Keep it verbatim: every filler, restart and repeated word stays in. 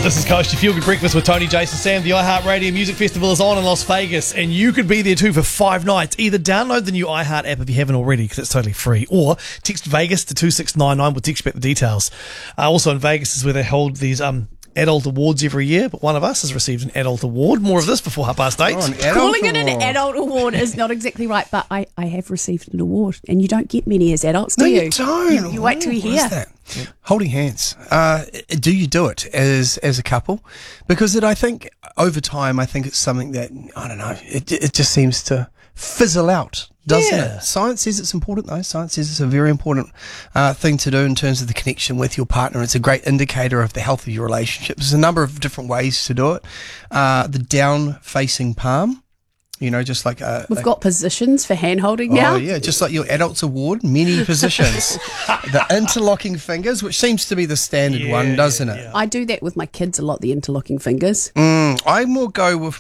This is Coast, your Feel Good Breakfast with Tony, Jason, Sam. The iHeartRadio Music Festival is on in Las Vegas, and you could be there too for five nights. Either download the new iHeart app if you haven't already, because it's totally free, or text Vegas to two six nine nine. We'll text you back the details. Uh, also in Vegas is where they hold these um adult awards every year, but one of us has received an adult award. More of this before half past eight. Oh, an Calling it an award. adult award is not exactly right, but I, I have received an award, and you don't get many as adults, do No, you? you don't. You, you wait till you What is hear. that? Holding hands. Uh, do you do it as as a couple? Because it, I think over time, I think it's something that, I don't know, it, it just seems to fizzle out, doesn't Yeah. it? Science says it's important, though. Science says it's a very important uh, thing to do in terms of the connection with your partner. It's a great indicator of the health of your relationship. There's a number of different ways to do it. Uh, the down-facing palm. You know, just like a, We've a got positions for hand holding now. Oh, yeah, just like your adults award, many positions. The interlocking fingers, which seems to be the standard Yeah, one, doesn't yeah, it? yeah. I do that with my kids a lot, the interlocking fingers. Mm, I more go with